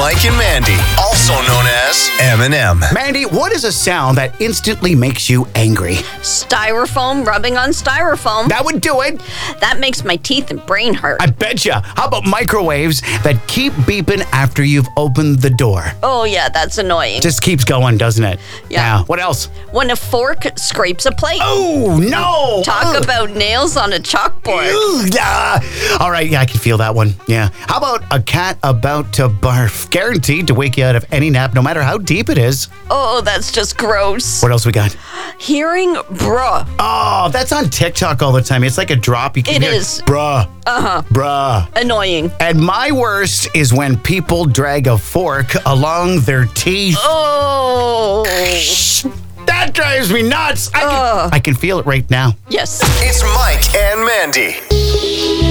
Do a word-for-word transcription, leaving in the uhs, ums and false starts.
Mike and Mandy, also known as M and M. Mandy, what is a sound that instantly makes you angry? Styrofoam rubbing on styrofoam. That would do it. That makes my teeth and brain hurt. I betcha. How about microwaves that keep beeping after you've opened the door? Oh, yeah, that's annoying. Just keeps going, doesn't it? Yeah. What else? When a fork scrapes a plate. Oh, no. Talk Ugh. about nails on a chalkboard. Ugh, ah. All right, yeah, I can feel that one. Yeah. How about a cat about to barf? Guaranteed to wake you out of any nap, no matter how deep it is. Oh, that's just gross. What else we got? Hearing bruh. Oh, that's on TikTok all the time. It's like a drop. You can It hear, is. Bruh. Uh-huh. Bruh. Annoying. And my worst is when people drag a fork along their teeth. Oh. That drives me nuts. I Ugh. can, I can feel it right now. Yes. It's Mike and Mandy.